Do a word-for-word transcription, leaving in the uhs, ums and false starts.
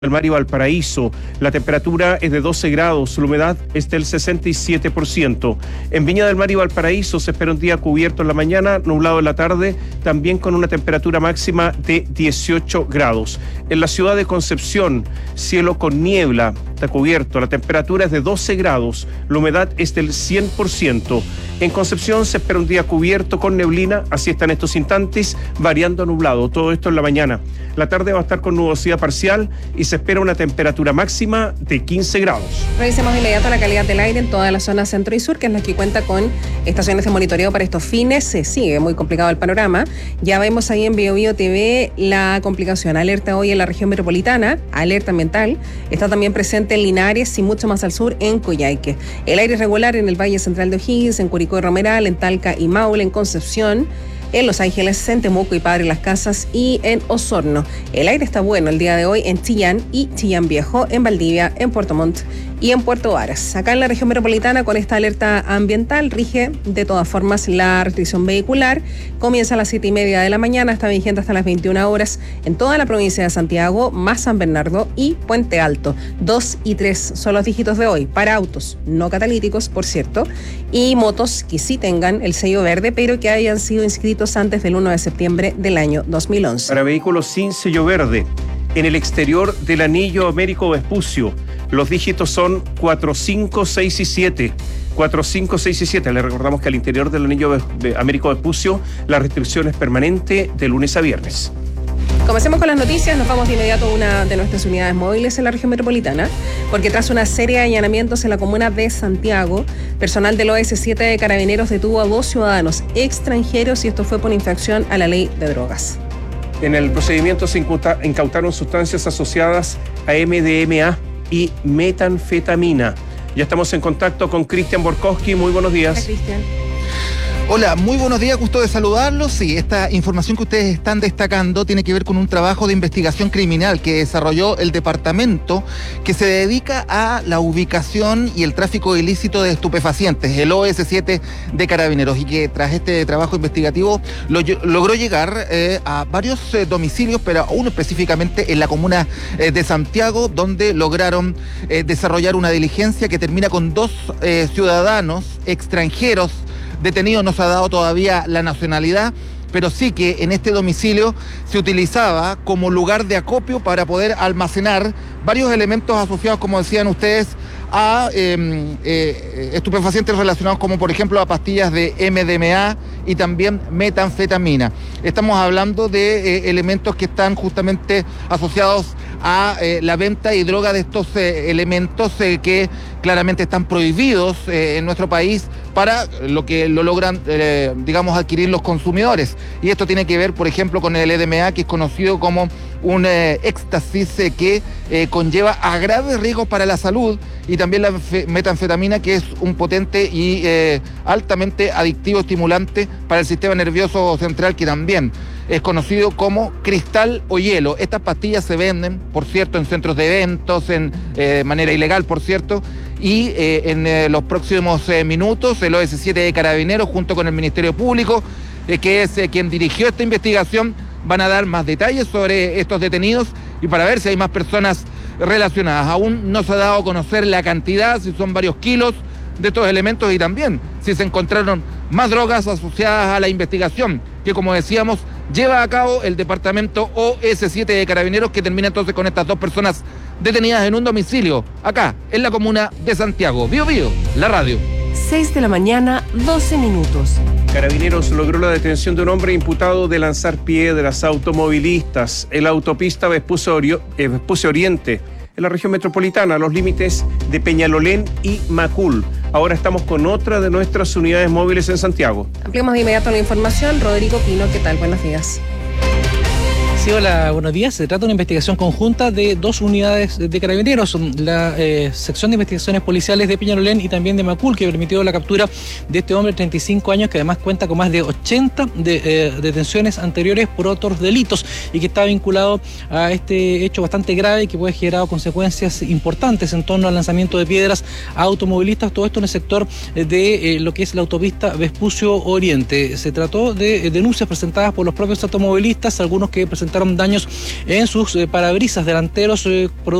del Mar y Valparaíso. La temperatura es de doce grados, la humedad es del sesenta y siete por ciento. En Viña del Mar y Valparaíso se espera un día cubierto en la mañana, nublado en la tarde, también con una temperatura máxima de dieciocho grados. En la ciudad de Concepción, cielo con niebla, está cubierto, la temperatura es de doce grados, la humedad es del cien por ciento. En Concepción se espera un día cubierto con neblina, así está en estos instantes, variando a nublado, todo esto en la mañana. La tarde va a estar con nubosidad parcial y se espera una temperatura máxima de quince grados. Revisemos de inmediato la calidad del aire en toda la zona centro y sur, que es la que cuenta con estaciones de monitoreo para estos fines. Se sigue muy complicado el panorama. Ya vemos ahí en Bio Bio T V la complicación. Alerta hoy en la región metropolitana, alerta ambiental. Está también presente en Linares y mucho más al sur en Coyhaique. El aire irregular en el Valle Central de O'Higgins, en Curicó y Romeral, en Talca y Maule, en Concepción, en Los Ángeles, en Temuco y Padre Las Casas y en Osorno. El aire está bueno el día de hoy en Chillán y Chillán Viejo, en Valdivia, en Puerto Montt y en Puerto Varas. Acá en la región metropolitana, con esta alerta ambiental, rige de todas formas la restricción vehicular. Comienza a las siete y media de la mañana, está vigente hasta las veintiuna horas en toda la provincia de Santiago, más San Bernardo y Puente Alto. dos y tres son los dígitos de hoy para autos no catalíticos, por cierto, y motos que sí tengan el sello verde, pero que hayan sido inscritos antes del uno de septiembre del año dos mil once. Para vehículos sin sello verde, en el exterior del anillo Américo Vespucio, los dígitos son cuatro, cinco, seis y siete. cuatro, cinco, seis y siete. Le recordamos que al interior del anillo Américo Vespucio la restricción es permanente de lunes a viernes. Comencemos con las noticias, nos vamos de inmediato a una de nuestras unidades móviles en la región metropolitana, porque tras una serie de allanamientos en la comuna de Santiago, personal del O S siete de Carabineros detuvo a dos ciudadanos extranjeros y esto fue por infracción a la ley de drogas. En el procedimiento se incauta, incautaron sustancias asociadas a M D M A y metanfetamina. Ya estamos en contacto con Cristian Borkowski. Muy buenos días. Hola, Cristian. Hola, muy buenos días, gusto de saludarlos. Sí, esta información que ustedes están destacando tiene que ver con un trabajo de investigación criminal que desarrolló el departamento que se dedica a la ubicación y el tráfico ilícito de estupefacientes, el O S siete de Carabineros, y que tras este trabajo investigativo lo, logró llegar eh, a varios eh, domicilios, pero a uno específicamente en la comuna eh, de Santiago, donde lograron eh, desarrollar una diligencia que termina con dos eh, ciudadanos extranjeros detenido. No se ha dado todavía la nacionalidad, pero sí que en este domicilio se utilizaba como lugar de acopio para poder almacenar varios elementos asociados, como decían ustedes, a eh, eh, estupefacientes relacionados como por ejemplo a pastillas de M D M A y también metanfetamina. Estamos hablando de eh, elementos que están justamente asociados a eh, la venta y droga de estos eh, elementos eh, que claramente están prohibidos eh, en nuestro país para lo que lo logran, eh, digamos, adquirir los consumidores. Y esto tiene que ver, por ejemplo, con el M D M A, que es conocido como un eh, éxtasis eh, que eh, conlleva a graves riesgos para la salud, y también la metanfetamina, que es un potente y eh, altamente adictivo estimulante para el sistema nervioso central, que también es conocido como cristal o hielo. Estas pastillas se venden, por cierto, en centros de eventos, en, eh, de manera ilegal, por cierto, y eh, en eh, los próximos eh, minutos el O S siete de Carabineros, junto con el Ministerio Público, eh, que es eh, quien dirigió esta investigación, van a dar más detalles sobre estos detenidos y para ver si hay más personas relacionadas. Aún no se ha dado a conocer la cantidad, si son varios kilos de estos elementos, y también si se encontraron más drogas asociadas a la investigación que, como decíamos, lleva a cabo el departamento O S siete de Carabineros, que termina entonces con estas dos personas detenidas en un domicilio acá en la comuna de Santiago. Bio Bio, la radio. seis de la mañana, doce minutos. Carabineros logró la detención de un hombre imputado de lanzar piedras a automovilistas en la autopista Vespucio, Orio- eh, Vespucio Oriente, en la región metropolitana, a los límites de Peñalolén y Macul. Ahora estamos con otra de nuestras unidades móviles en Santiago. Ampliamos de inmediato la información. Rodrigo Pino, ¿qué tal? Buenos días. Sí, hola, buenos días. Se trata de una investigación conjunta de dos unidades de Carabineros, la eh, sección de investigaciones policiales de Peñalolén y también de Macul, que permitió la captura de este hombre de treinta y cinco años, que además cuenta con más de ochenta de, eh, detenciones anteriores por otros delitos y que está vinculado a este hecho bastante grave que puede generar consecuencias importantes en torno al lanzamiento de piedras a automovilistas, todo esto en el sector de eh, lo que es la autopista Vespucio Oriente. Se trató de eh, denuncias presentadas por los propios automovilistas, algunos que presentaron presentaron daños en sus eh, parabrisas delanteros, eh,